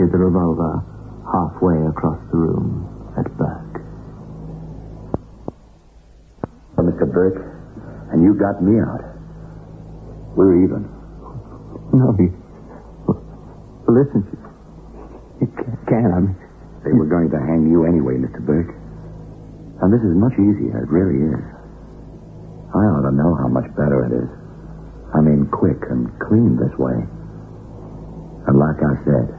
pointed the revolver halfway across the room at Burke. Mr. Burke, and you got me out. We're even. No, listen, you can't. I mean, they were going to hang you anyway, Mr. Burke. And this is much easier. It really is. I ought to know how much better it is. I mean, quick and clean this way. And like I said,